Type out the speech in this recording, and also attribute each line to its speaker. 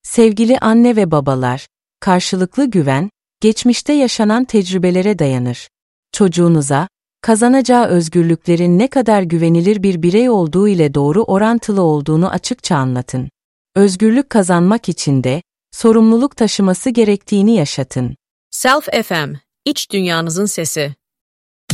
Speaker 1: Sevgili anne ve babalar, karşılıklı güven, geçmişte yaşanan tecrübelere dayanır. Çocuğunuza, kazanacağı özgürlüklerin ne kadar güvenilir bir birey olduğu ile doğru orantılı olduğunu açıkça anlatın. Özgürlük kazanmak için de, sorumluluk taşıması gerektiğini yaşatın.
Speaker 2: Self FM, iç dünyanızın sesi.